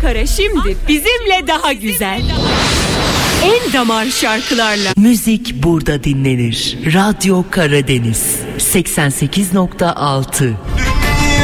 Ankara şimdi bizimle daha güzel. En damar şarkılarla. Müzik burada dinlenir. Radyo Karadeniz 88.6.